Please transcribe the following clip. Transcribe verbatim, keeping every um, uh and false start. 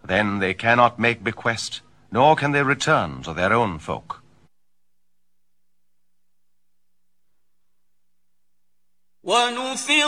Then they cannot make bequest, nor can they return to their own folk. ونفخ